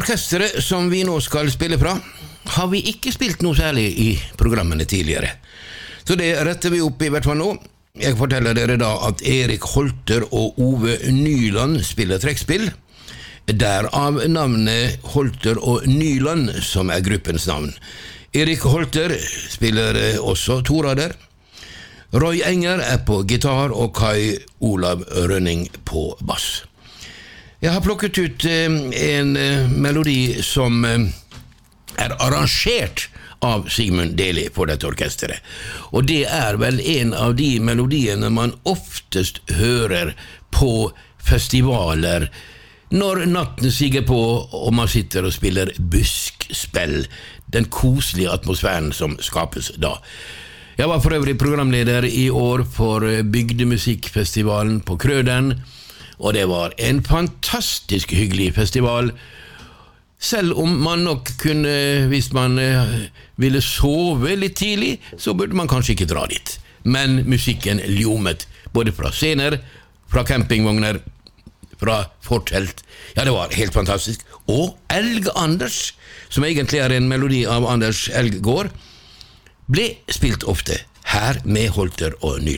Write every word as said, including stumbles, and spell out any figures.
orkestret som vi nå skal spille fra, har vi ikke spilt noe særlig i programmene tidligere. Så det retter vi opp i hvert fall nå. Jeg forteller dere da at Erik Holter og Ove Nyland spiller trekkspill, derav navnet Holter og Nyland som er gruppens navn. Erik Holter spiller også torader. Roy Enger er på gitar og Kai Olav Rønning på bass. Jeg har plukket ut en melodi som er arrangert av Sigmund Deli på dette orkestret. Og det er vel en av de melodiene man oftest hører på festivaler når natten siger på og man sitter og spiller buskspill, den koselige atmosfæren som skapes da. Jeg var for øvrig programleder i år for Bygdemusikkfestivalen på Krøden, og det var en fantastisk hyggelig festival, selv om man nok kunne, hvis man ville sove litt tidlig, så burde man kanskje ikke dra dit. Men musikken ljomet, både fra scener, fra campingvogner, fra fortelt. Ja, det var helt fantastisk. Og Elg Anders, som egentlig er en melodi av Anders Elggård, ble spilt ofte her med Holter og Nyland.